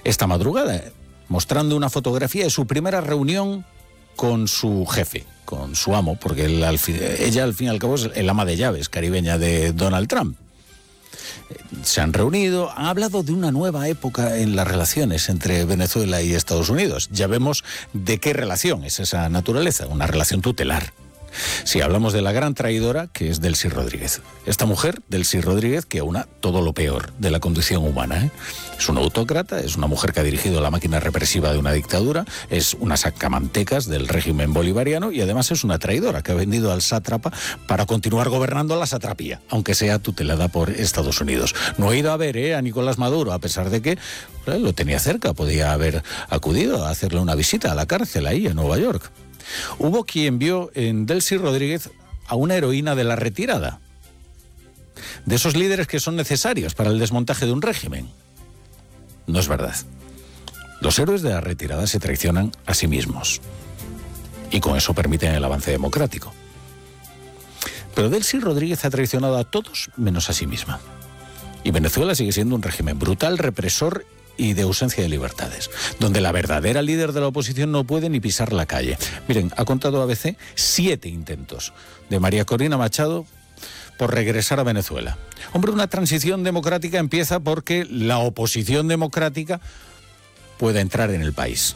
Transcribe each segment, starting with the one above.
esta madrugada, mostrando una fotografía de su primera reunión con su jefe, con su amo, porque ella al fin y al cabo es el ama de llaves caribeña de Donald Trump. Se han reunido, han hablado de una nueva época en las relaciones entre Venezuela y Estados Unidos. Ya vemos de qué relación es esa naturaleza, una relación tutelar. Si hablamos de la gran traidora, que es Delcy Rodríguez. Esta mujer, Delcy Rodríguez, que aúna todo lo peor de la condición humana, ¿eh? Es una autócrata, es una mujer que ha dirigido la máquina represiva de una dictadura, es una sacamantecas del régimen bolivariano y además es una traidora que ha vendido al sátrapa para continuar gobernando la satrapía, aunque sea tutelada por Estados Unidos. No ha ido a ver a Nicolás Maduro, a pesar de que lo tenía cerca, podía haber acudido a hacerle una visita a la cárcel ahí en Nueva York. Hubo quien vio en Delcy Rodríguez a una heroína de la retirada, de esos líderes que son necesarios para el desmontaje de un régimen. No es verdad. Los héroes de la retirada se traicionan a sí mismos y con eso permiten el avance democrático. Pero Delcy Rodríguez ha traicionado a todos menos a sí misma. Y Venezuela sigue siendo un régimen brutal, represor y de ausencia de libertades, donde la verdadera líder de la oposición no puede ni pisar la calle. Miren, ha contado ABC 7 intentos de María Corina Machado por regresar a Venezuela. Hombre, una transición democrática empieza porque la oposición democrática pueda entrar en el país.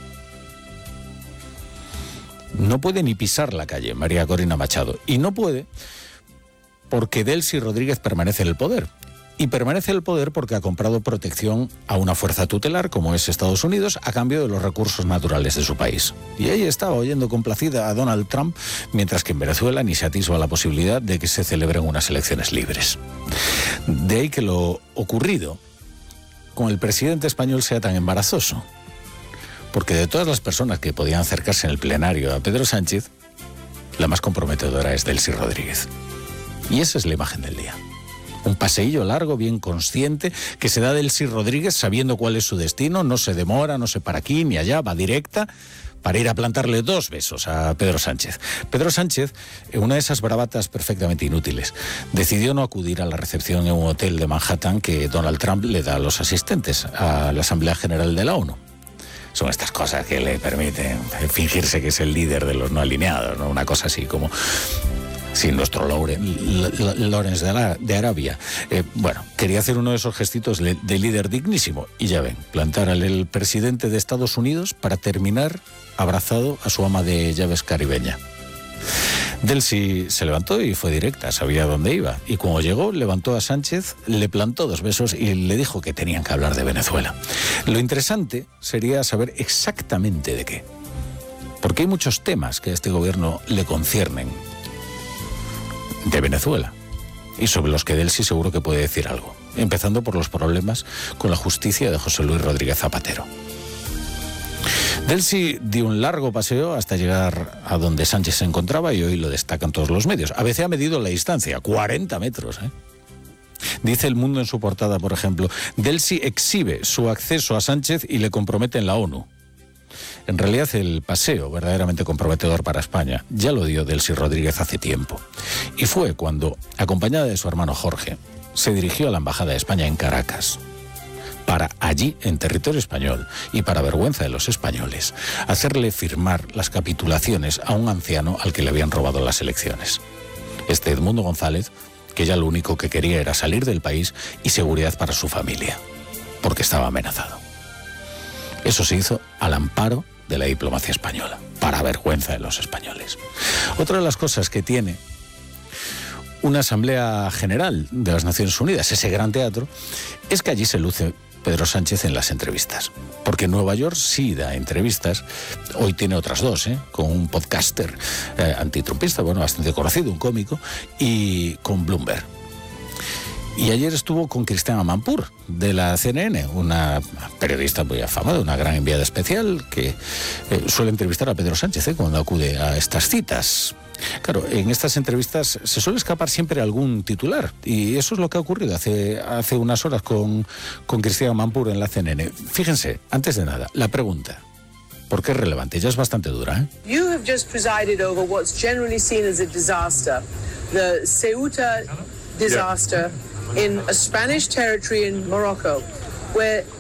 No puede ni pisar la calle María Corina Machado, y no puede porque Delcy Rodríguez permanece en el poder. Y permanece en el poder porque ha comprado protección a una fuerza tutelar como es Estados Unidos a cambio de los recursos naturales de su país. Y ella estaba oyendo complacida a Donald Trump, mientras que en Venezuela ni se atisba la posibilidad de que se celebren unas elecciones libres. De ahí que lo ocurrido con el presidente español sea tan embarazoso. Porque de todas las personas que podían acercarse en el plenario a Pedro Sánchez, la más comprometedora es Delcy Rodríguez. Y esa es la imagen del día. Un paseillo largo, bien consciente, que se da Delcy Rodríguez sabiendo cuál es su destino, no se demora, no se para aquí ni allá, va directa para ir a plantarle 2 besos a Pedro Sánchez. Pedro Sánchez, en una de esas bravatas perfectamente inútiles, decidió no acudir a la recepción en un hotel de Manhattan que Donald Trump le da a los asistentes a la Asamblea General de la ONU. Son estas cosas que le permiten fingirse que es el líder de los no alineados, ¿no? Una cosa así como... Sí, nuestro Lawrence de Arabia. Bueno, quería hacer uno de esos gestitos de líder dignísimo. Y ya ven, plantar al presidente de Estados Unidos para terminar abrazado a su ama de llaves caribeña. Delcy se levantó y fue directa, sabía dónde iba. Y cuando llegó, levantó a Sánchez, le plantó 2 besos y le dijo que tenían que hablar de Venezuela. Lo interesante sería saber exactamente de qué. Porque hay muchos temas que a este gobierno le conciernen de Venezuela y sobre los que Delcy seguro que puede decir algo, empezando por los problemas con la justicia de José Luis Rodríguez Zapatero. Delcy dio un largo paseo hasta llegar a donde Sánchez se encontraba y hoy lo destacan todos los medios. ABC ha medido la distancia, 40 metros, ¿eh? Dice El Mundo en su portada, por ejemplo, Delcy exhibe su acceso a Sánchez y le compromete en la ONU. En realidad el paseo verdaderamente comprometedor para España ya lo dio Delcy Rodríguez hace tiempo. Y fue cuando, acompañada de su hermano Jorge, se dirigió a la Embajada de España en Caracas, para allí, en territorio español, y para vergüenza de los españoles, hacerle firmar las capitulaciones a un anciano al que le habían robado las elecciones. Este Edmundo González, que ya lo único que quería era salir del país y seguridad para su familia, porque estaba amenazado. Eso se hizo al amparo de la diplomacia española, para vergüenza de los españoles. Otra de las cosas que tiene una Asamblea General de las Naciones Unidas, ese gran teatro, es que allí se luce Pedro Sánchez en las entrevistas. Porque en Nueva York sí da entrevistas, hoy tiene otras 2, con un podcaster antitrumpista, bueno, bastante conocido, un cómico, y con Bloomberg. Y ayer estuvo con Christiane Amanpour, de la CNN, una periodista muy afamada, una gran enviada especial que suele entrevistar a Pedro Sánchez cuando acude a estas citas. Claro, en estas entrevistas se suele escapar siempre algún titular, y eso es lo que ha ocurrido hace unas horas con Christiane Amanpour en la CNN. Fíjense, antes de nada, la pregunta, ¿por qué es relevante? Ya es bastante dura, ¿eh? You have just presided over what's generally seen as a disaster, the Ceuta disaster in a Spanish territory in Morocco, where